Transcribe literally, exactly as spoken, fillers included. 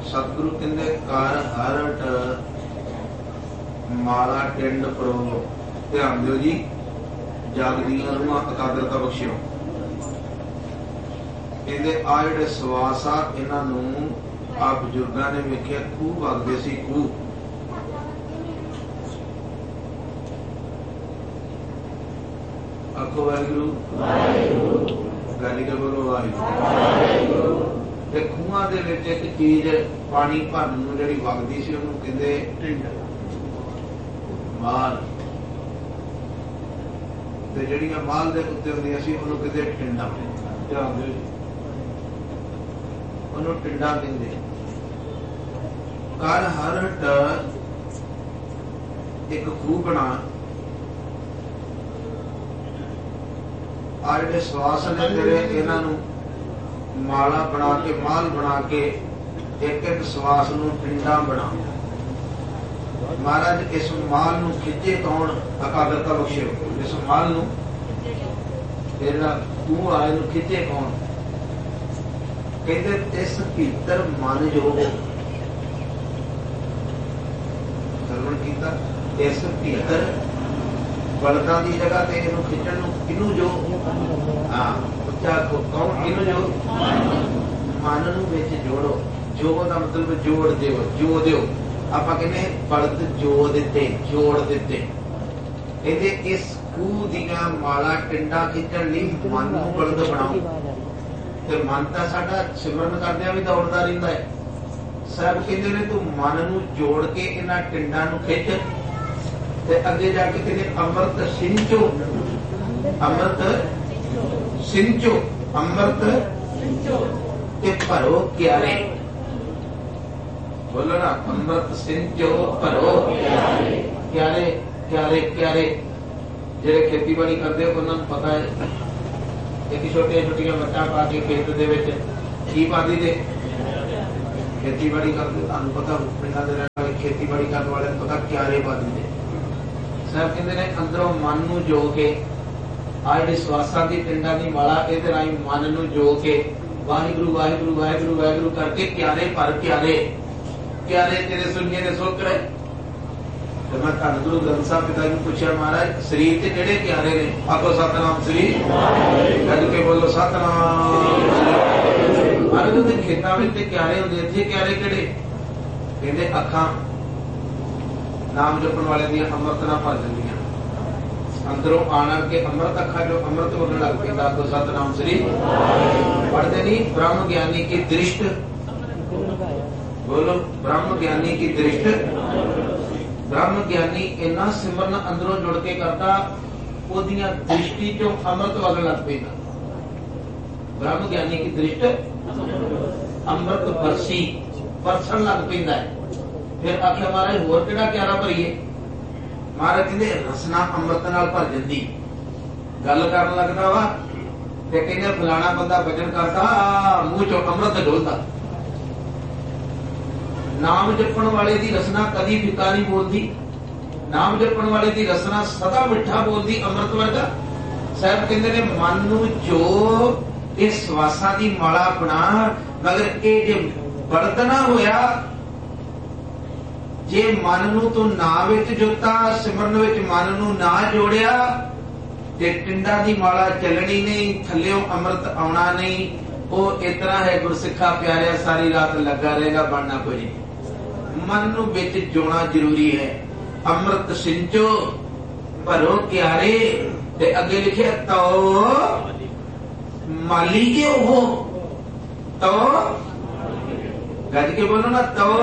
सतगुरु कहते कर हरट माला टिंड परो। ध्यान दो जी, जागदियां रूहां एकाग्रता बख्शियो। कहते आ जिहड़े सवास आ इन्हां नूं आ बजुर्गां ने वेखिया खूह वगदे सी। खूह आखो वाहिगुरू गाली के बोलो वाहिगुरू। ते खूहां दे विच एक चीज पानी भरन नूं जिहड़ी वगदी सी उहनूं कहंदे टिंड माल, ते जिहड़ियां माल दे उत्ते हुंदियां सी उहनूं कहंदे टिंडा। ध्यान दिओ जी, उहनूं टिंडा कहंदे। कर हरट एक खूह बना। आ जिहड़े सवास ने तेरे इन्हां नूं माला बना के माल बना के एक एक सवास नूं टिंडा बना। महाराज इस माल नूं खिचे कौन? एकाग्रता बख्शियो। इस माल नूं तेरा तू आए नूं खिचे कौन? कहते इस भीतर मन जो सरवण कीता, इस भीतर बलदां दी जगह ते इहनूं खिचण नूं किनू जो हां उच्चा कौन? किनू जो मन नूं विच जोड़ो। जो दा मतलब जोड़ दिओ, जो दिओ। आपां कहने बलद जो दिते, जोड़ दिते। कहंदे इस खूह दीआं माला टिंडा खिचण लई मन नूं बलद बनाओ। ते मन तां साडा सिमरन करदिआं भी दौड़दा रहिंदा है। साहब कहंदे ने तूं मन नूं जोड़ के इन्हां टिंडां नूं खिच ते अगे जाके कहते अमृत सिंचो। अमृत सिंचो, अमृत ते भरो क्यारे। बोलो ना, अमृत सिंचो भरो क्यारे। क्यारे क्यारे जेड़े खेती बाड़ी करते उन्होंने पता है। एक छोटिया छोटिया मट्टा पा के खेत दे विच की पादी दे खेती बाड़ी करते। तुहानूं पता पिंडां दे रहण वाले खेती बाड़ी करने वाले पता क्यारे पादी दे। साहब कहते हैं अंदरों मन नूं जो के आ जिहड़ी सवासां दी टिंडां दी माला इहदे राहीं मन नूं जो के वाहिगुरू वाहिगुरू वाहिगुरू वाहिगुरू करके क्यारे भर क्यारे क्यारे तेरे सुनिए दे सोकरे। तो मैं धन गुरु ग्रंथ साहब पिता जी पूछा महाराज शरीर ते किहड़े क्यारे ने? आखो सतनाम श्री गज के बोलो सतनाम। महाराज उहदे खेतां विच ते क्यारे हुंदे, इत्थे क्यारे किहड़े? कहंदे अखां नाम जपण वाले दी अमृत ना भर जांदियां। अंदरों आना के अमृत अखा जो अमृत बोलने लग पैंदा। तो सतनाम श्री पढ़ते नहीं। ब्रह्म ज्ञानी की दृष्ट बोलो, ब्रह्म ज्ञानी की दृष्ट। ब्रह्म ज्ञानी इन्ना सिमरन अंदरों जुड़ के करता ओदियां दृष्टि चों अमृत वगण लग पैंदा। ब्रह्म ज्ञानी की दृष्ट अमृत बरसी बरसन लग पैंदा है। फिर आख्या महाराज होर किहड़ा क्यारा भरीए? महाराज कहंदे रसना अमृत नाल भर जांदी। गल करन लगदा वा ते कहंदे फलाना बंदा भजन करदा मूंह चों अमृत डोलदा। नाम जपण वाले दी रसना कदी फिका नहीं बोलदी। नाम जपण वाले दी रसना सदा मिठा बोलदी, अमृत वर्गा। साहब कहंदे ने मन नूं जो इस सवासां दी माला बना, मगर ये जे बरतना होया जे मन नूं तू ना विच जोता, सिमरन विच मन नूं ना जोड़िया ते टिंडा दी माला चलनी नहीं, थल्लियों अमृत आउणा नहीं। वो इतना है गुरसिखा प्यारिया सारी रात लगा रहेगा, बनना कोई नहीं। मन नूं विच जोना जरूरी है। अमृत सिंचो भरो क्यारे ते अगे लिखे तो माली के हो। तो गज के बोलो ना, तो